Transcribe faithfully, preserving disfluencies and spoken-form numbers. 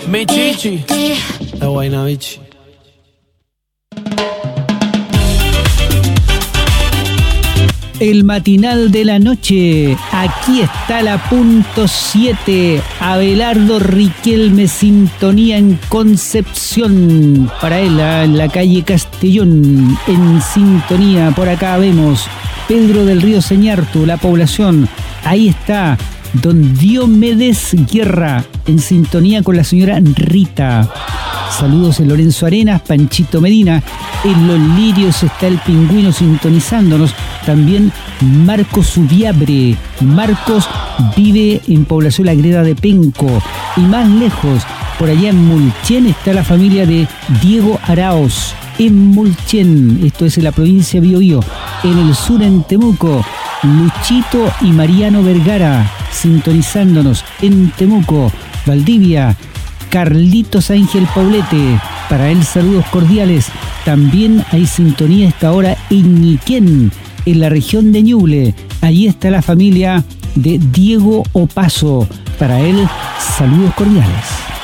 Michichi, la Guaynabichi. El matinal de la noche, aquí está la punto siete, Abelardo Riquelme, sintonía en Concepción, para él en la calle Castellón, en sintonía. Por acá vemos Pedro del Río Señartu, la población, ahí está don Diomedes Guerra, en sintonía con la señora Rita. Saludos en Lorenzo Arenas, Panchito Medina. En Los Lirios está el Pingüino sintonizándonos. También Marcos Ubiabre. Marcos vive en Población La Greda de Penco. Y más lejos, por allá en Mulchen, está la familia de Diego Araos. En Mulchen, esto es en la provincia de Biobío. En el sur, en Temuco, Luchito y Mariano Vergara sintonizándonos. En Temuco, Valdivia, Carlitos Ángel Paulete, para él saludos cordiales. También hay sintonía a esta hora en Ñiquén, en la región de Ñuble. Allí está la familia de Diego Opaso, para él saludos cordiales.